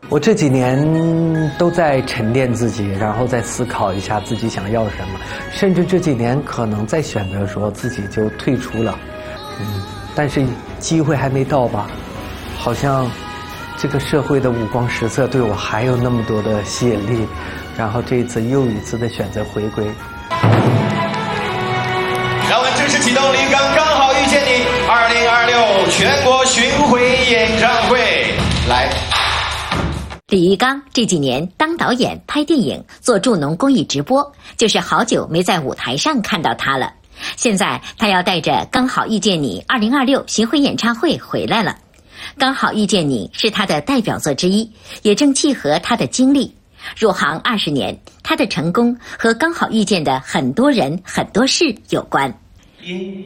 我这几年都在沉淀自己，然后再思考一下自己想要什么，甚至这几年可能在选择说自己就退出了，但是机会还没到吧？好像这个社会的五光十色对我还有那么多的吸引力，然后这一次又一次的选择回归。 让我们正式启动李刚刚好遇见你2026全国巡回演唱会，来。 李玉刚这几年当导演、拍电影、做助农公益直播，就是好久没在舞台上看到他了。现在他要带着《刚好遇见你》2026巡回演唱会回来了。《刚好遇见你》是他的代表作之一，也正契合他的经历。入行20年，他的成功和刚好遇见的很多人、很多事有关。